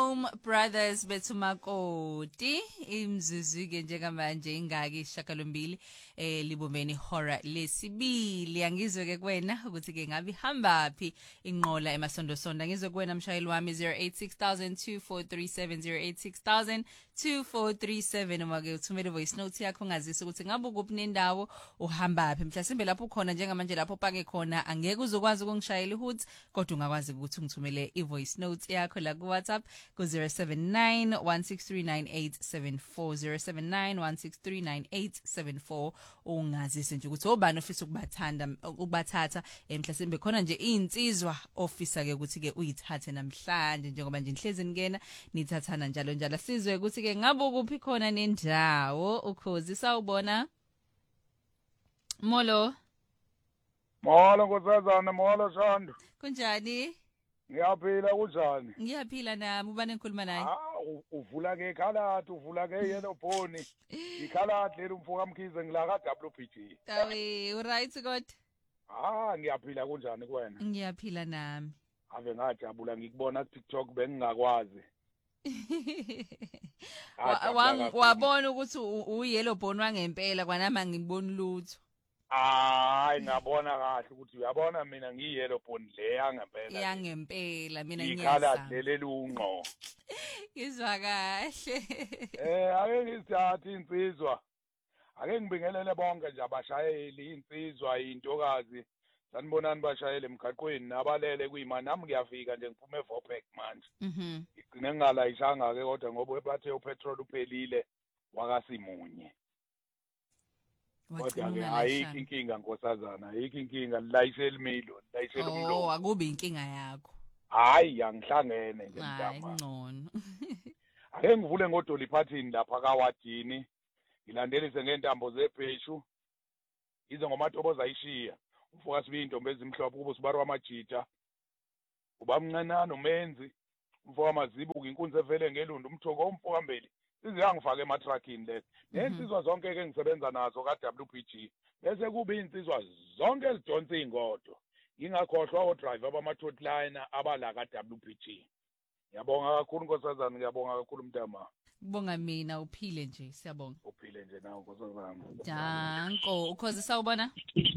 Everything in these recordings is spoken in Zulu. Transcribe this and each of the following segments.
Home Brothers bethumakoti imzuzu-ke njengamanje ingaki ishakalombili libumbeni hora lesibili. Angizwe-ke kuwena ukuthi-ke ngabe ihambaphi inqola emasondosonda. Angizwe kuwena mshayeli wami 086 2437 uma-ke uthumele voice note yakho ungazisa ukuthi ngabe ukuphi nendawo uhambaphi. Mhlasimbe lapho ukhona njengamanje lapho pake khona angeke uzokwazi ukungishayela ihoot kodwa ungakwazi ukuthi ungithumele i-voice note yakho la ku-WhatsApp ku-079 1639874 079 1639874 ungazise nje ukuthi obani ofisa ukubathatha mhlasimbe khona nje insizwa ofisa-ke ukuthi-ke uyithathe namhlanje njengoba nje nihlezi ngena nithathana njalo njalo. Sizwe ukuthi-ke ngabe ukuphi khona nendawo Ukhozi sawubona Molo Nkosazana, molo Shando. Kunjani? Ngiyaphila kunjani? Ngiyaphila nami, ubani engikhuluma naye? Uvula ke Khalati, uvula ke Yellow Pony. Ikhalati leli umfoka Mkhize ngila ka WPG. Awe, uright kodwa? Ngiyaphila kunjani kuwena? Ngiyaphila nami. Ave ngajabula ngikubona TikTok bengingakwazi. Wabona ukuthi uYellow Pony wangempela kwanama ngibona lutho. Ngabona kahle ukuthi uyabona mina ngiyi-Yellow Pony le yangempela mina ngiyakhala leli unqo. Izwa kahle. Ake ngisithathe insizwa. Ake ngibingelele bonke nje abashayeli, insizwa, intokazi. Sanibonani bashayeli emgaqweni nabalele kuyimani nami ngiyafika nje ngiphume eVopek manje. Ngigcine ngingalayishanga ke kodwa ngoba bathe upetrol uphelile wakasimunye. Kodwa-ke ayikho inkinga Nkosazana, ayikho inkinga, lilayishela imilo, lilayishela umlomo. Oh, akubi inkinga yakho. Hayi, angihlangene nje mntama. Hayi, ngcono. Ake ngivule ngodoli phathini lapha kaWadini, ngilandelise ngentambo zebheshu, ize ngomatoboza ayishiya. Ufoka sibe intombi ezimhlophe kube usibari wamajita. Ubamncanana umenzi, umfoka mazibuka inkunzi evele ngelundu umthoko umfoka mbeli. Siziyangifaka ematruckini le. Nensizwa zonke ke ngisebenza nazo ka WPG. Bese kube insizwa zonke ezidonsa ingodo. Ngingakhohlwa odriver abama-totliner abala ka WPG. Ngiyabonga kakhulu Nkosazana, ngiyabonga kakhulu mntama. Kubonga mina uphile nje, siyabonga. Uphile nje nawe Nkosazana. Danko, Ukhozi sawubona?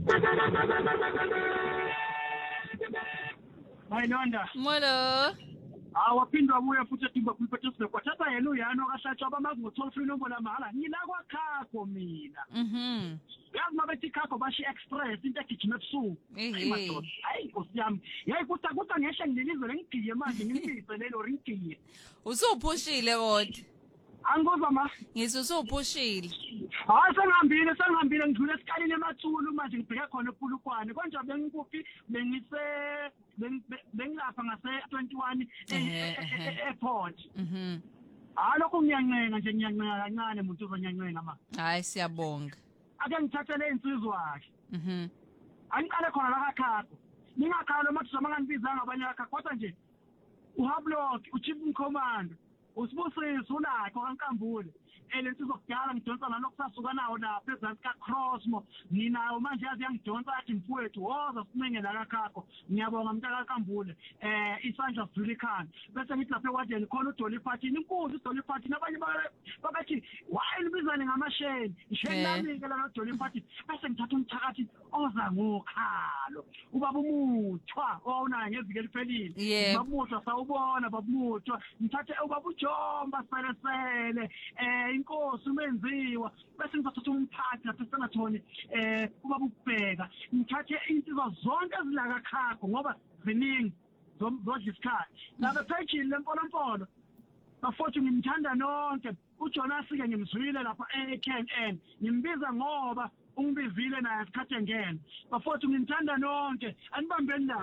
Mayinonda. Molo. Waphindwa buya futhi etimba kuliphethe kwathatha yena uyana okahlatshwa abamazi ngo-toll free nombolo yamahhala ngila kwakhakho mina. Yazi mabethi khakho bashi express into egijima ebusuku. Hayi Nkosi yami. Yayi kuthi ngehle ngililizwe lengigiye manje ngimbize lelo ringiye. Usuphushile kodwa. Angikuzwa ma. Ngisusupushile. Hayi sengihambile ngidlule esikalini emathulu manje ngibheke khona ePulukwane. Konje bengikuphi bengilapha ngase 21 airport. Lokho ngiyancenga nje ngiyancenga kancane umuntu uzonyancenga ma. Hayi siyabonga. Ake ngithathele insizwa yakhe. Angiqale khona la kakhakho. Ningakhala mathi mangangibizanga abanye akha kodwa nje uHablock uchief command usibusisi unakho kaNkambule lesizokudala ngidonsa nanokusasuka nawo lapha ezansi kaCrossmo nginawo manje yazi yangidonsa athi mfowethu woza simenge la kakhakho ngiyabonga mntaka kaNkambule isandla sivilikhana bese ngithi lapha ewadeni khona uDolly Party inkunzi uDolly Party nabanye babathi wayini bizane ngamasheni isheni lami ke la noDolly Party bese ngithatha umthakathi oza ngokhalo ubaba umuthwa owunayo ngeviki eliphelile babuthwa sawubona babuthwa ngithathe ubaba uJomba selesele inkosi umenziwa bese ngizothatha umphathi lapha eSangathoni ubaba ukubheka ngithathe insizwa zonke ezilaka khakho ngoba ziningi zodla isikhathi ngabe phejini lempolampola bafowethu ngimthanda nonke uJonas ke ngimzwile lapha eKNN ngimbiza ngoba ungibizile naye isikhathi engene bafowethu ngimthanda nonke anibambeni la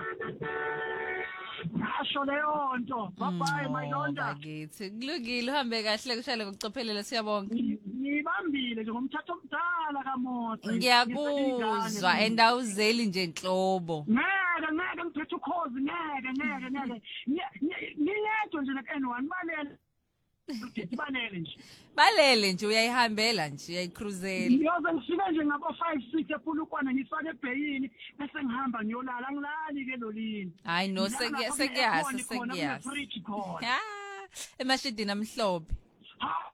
asho leyo nto bye mayilonda bakithi kulungile uhambe kahle kushale ngokucophelela siyabonga ngibambile nje ngomthatho omdala kaMotha ngiyakuzwa endawuzeli nje enhlobo ngeke ngiphethe ukhozi ngeke ngiyedwa nje na-N1 balele nje uyayihambela nje uyayicruisela ngiyoze ngifike nje ngabo 5-6 ePulukwane ngifake ebheyini bese ngihamba ngiyolala ngilali ke lolini hayi no sekuyasa Emashidini amhlophe. Ha,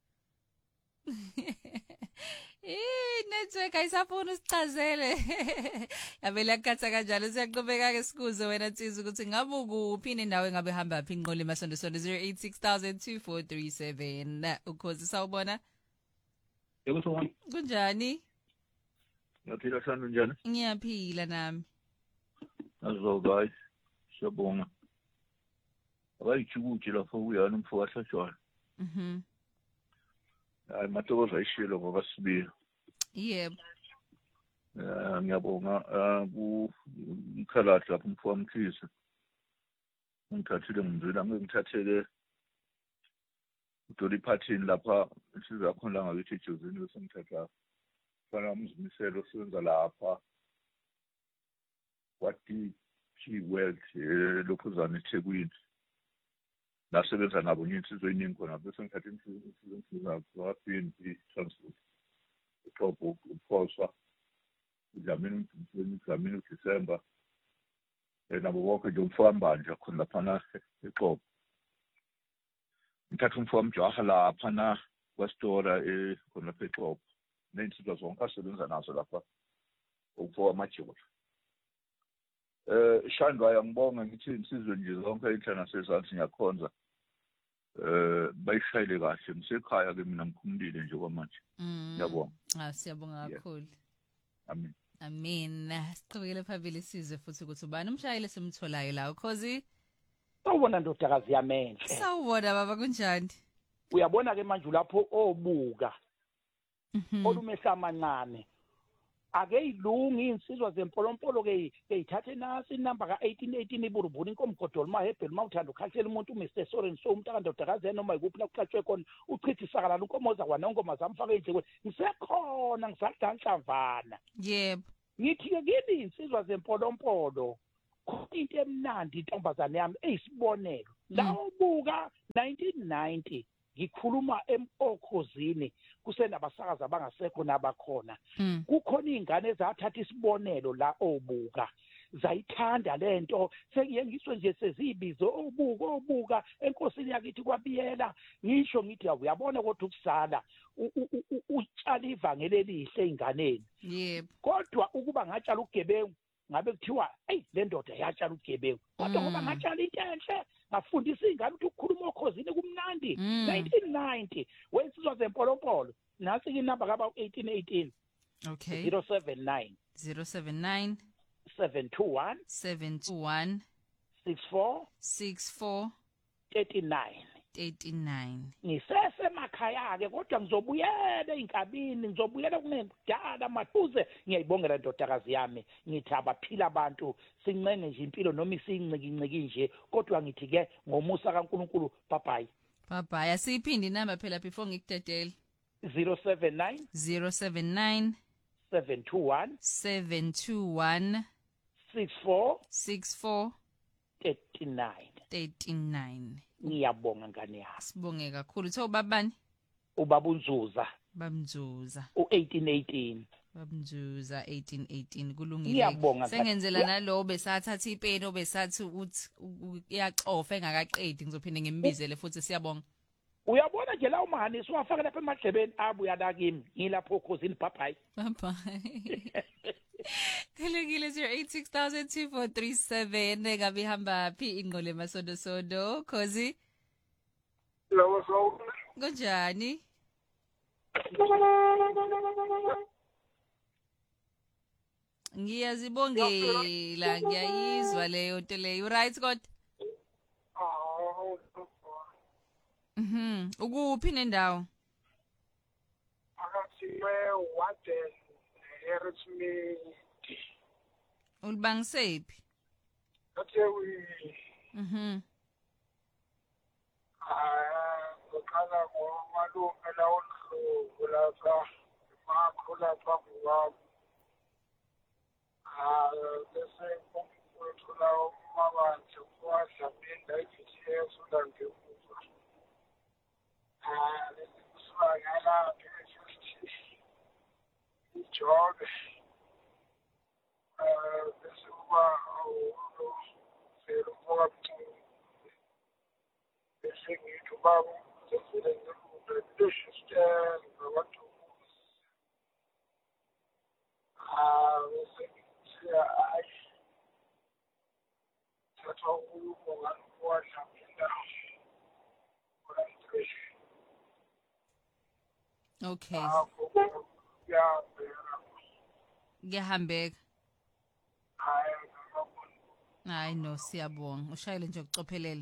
Network ayisafuna usichazele. Yabela yakhatha kanjalo siyaqhubeka ke sikuze wena Nsizwa ukuthi ngabe ukuphi indawo engabe hamba phi inqole masondo 0860002437. Ukhozi sawubona? Yebo sawubona. Kunjani? Yaphila sana njani? Ngiyaphila nami. Azobayi. Siyabonga. Abayichukuthi lapho uyana umfowabo ahlajwana. Hayi matokoza ayishilo ngoba sibili. Yebo. Ngiyabonga ku umkhalati lapho umfowabo Mthisa. Ngithathile ngizwela ngithathele uDolly Parton lapha siza khona ngakithi eJozini bese ngithatha fana umzimiselo osebenza lapha wati World lokhuzana eThekwini nasebenza nabo insizwe eningi khona bese ngithatha insizwe kwa BNP transport uqobo uphoswa Dlamini uDisemba nabo bonke nje umfowabo nje khona lapha eqobo ngithatha umfowabo Jaha lapha na kwestora khona lapha eqobo nensizwa zonke asebenza nazo lapha ukufo amajiwa Shandwa ngibonga ngithi insizwe nje zonke inhlana sezansi ngiyakhonza bayishayile kahle ngisekhaya ke mina ngikhumulile nje kwamanje ngiyabonga Siyabonga kakhulu. Amen. Amen. Siqhubekele phambili sizwe futhi ukuthi ubani umshayeli simtholayo la ukhozi. Sawubona ndodakazi yamenhle. Sawubona baba kunjani? Uyabona ke manje lapho obuka. Olumehla amancane. Ake ilungi insizwa zempolompolo ke ithathe nasi inamba ka 1818 iburubuni inkomgodolo mahebheli mawuthanda ukhathela umuntu Mr Soren so umuntu akandodakazi noma ikuphi la kuqhatshwe khona uchithisa ukomoza kwanongoma zamfaka endlekweni ngisekhona ngisadlanhlamvana. Yebo. Ngithi ke kimi insizwa zempolompolo khona into emnandi intombazane yami eyisibonelo la ubuka 1990 ngikhuluma eMokhozini kusenabasakazi abangasekho nabakhona kukhona izingane ezathatha isibonelo la obuka zayithanda lento sengiyengiswe nje sezibizo obuka enkosini yakithi kwabiyela ngisho ngithi uyabona kodwa ukusala utshala ivangeli elihle einganeni yebo kodwa ukuba ngatshala ugebengu ngabe kuthiwa hey le ndoda yatshala ugebengu kodwa ngoba ngatshala into enhle ngafundisa ingane ukuthi ukukhuluma okhozini kumnandi 1990 wensizwa zempolompolo nasi inamba kaba 1818 okay 079 721 64 39 ngisese emakhaya ke kodwa ngizobuyela einkabini ngizobuyela kunendala maduze ngiyayibongela ndodakazi yami ngithi abaphila abantu sincenge nje impilo noma isincikinciki nje kodwa ngithi ke ngomusa kaNkuluNkulu bye asiphindi inamba phela before ngikudedele 079 721 64 39 ngiyabonga ngane yami sibonge kakhulu uthe ubabani ubaba uNzuza bamzuza u1818 bamzuza 1818 kulungile sengenzela nalo besathatha ipeni obesathi ukuthi iyaxofa engakaqedi ngizophinde ngimbizele futhi siyabonga uyabona nje la umahani siwafaka lapha emadlebeni abuya la kimi ngilapho okhosini bye Kulungile 08602437 ngabe hamba phi ingqole masondo khozi Lawa sawubona kunjani Ngiyazibongela ngiyayizwa leyo nto leyo right kodwa ukuphi nendawo akasiwe Warden Harrismith ulibangisephi Athewi ngokhala ngomalunga lawo hlobo lapha makho lapha ngoba bese kumfuthu lawo mabanje kwadlamini IGTS ulandekuza kuswangala phezulu ijobe bese kuba zero mfoka bese sengithi ubaba sesivele ngilunge leshistel ngabantu bese ngithi hayi thatha ukulunga wadlamela Okay. Yeah, Ngiyahambeka. hayi Hayi no siyabonga. Ushayele nje ukucophelela.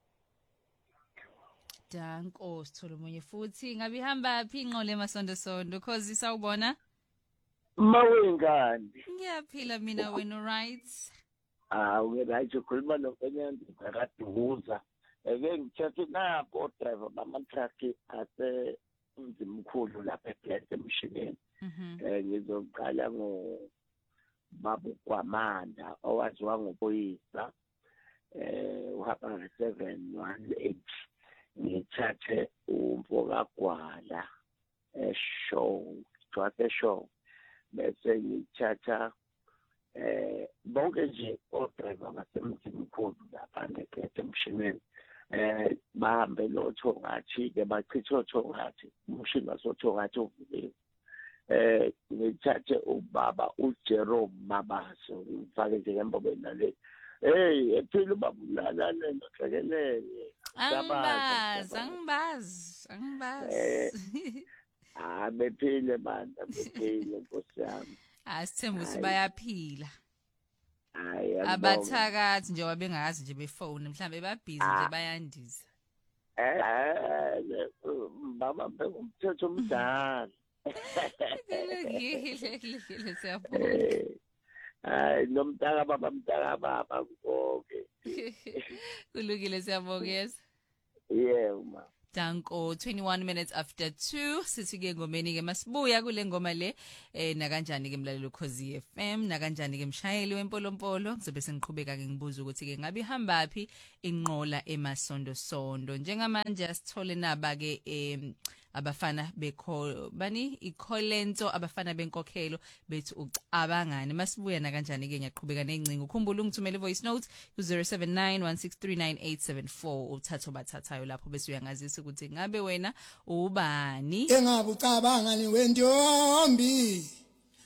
Danko sithola umunye futhi ngabe ihamba phi inqole emasonto cause sawubona? Mawengani. Ngiyaphila mina wena right. Right ukhuluma noKenyanda akaduza. Eke ngithathe napho driver bama-truck ase umzimkhulu lapha ePlace emshineni. Ngizoqala Babu Kwamanda owaziwa ngoBuyisa uhamba nge-718 ngithathe uMfokagwala show bese ngithatha bonke nje odriver basemzimkhulu lapha ngePlace emshineni bahambe noThongathi-ke bachitha oThongathi umshini wasoThongathi uvuliwe. Ngithathe ubaba uJerome Mabaso ngifake nje ngembobeni nale ephila ubaba ulalane nohlekelele angibazi bephile banda bephile Nkosi yami asithemba ukuthi bayaphila hayi abathakathi nje wabengazi nje befone mhlambe babhizi nje bayandiza baba umthetho omdala Ngile siyabonga. Hayi nomntaka baba konke. Kulungile siyabonga yes. Ma. Danko 21 minutes after 2 sisike ngomeni ke masibuya kule ngoma le na kanjani ke mlalelo Khosi FM na kanjani ke mshayeli wempolompolo ngizobe sengiqhubeka ke ngibuza ukuthi ke ngabe ihambapi inqola emasondo njengamanje asithole naba ke abafana ikholento abafana benkokhelo bethu ucabangani masibuya na kanjani ke ngiyaqhubeka nencingo ukhumbula ungithumele voice note ku 0791639874 uthatho bathathayo lapho bese uyangazisa ukuthi ngabe wena ubani engabe ucabanga ni wentombi